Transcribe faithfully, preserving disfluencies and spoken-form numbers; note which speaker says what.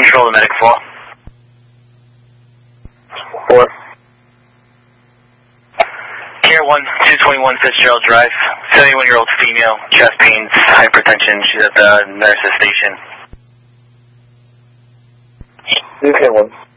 Speaker 1: Control the medic four.
Speaker 2: Four.
Speaker 1: Care one, two twenty-one Fitzgerald Drive. seventy-one-year-old female, chest pains, hypertension. She's at the nurse's station.
Speaker 2: two ten one.